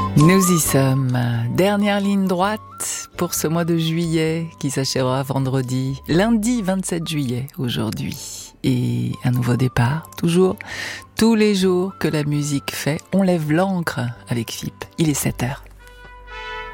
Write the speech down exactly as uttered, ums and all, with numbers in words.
Nous y sommes. Dernière ligne droite pour ce mois de juillet qui s'achèvera vendredi, lundi vingt-sept juillet aujourd'hui. Et un nouveau départ, toujours, tous les jours que la musique fait, on lève l'ancre avec F I P. Il est sept heures.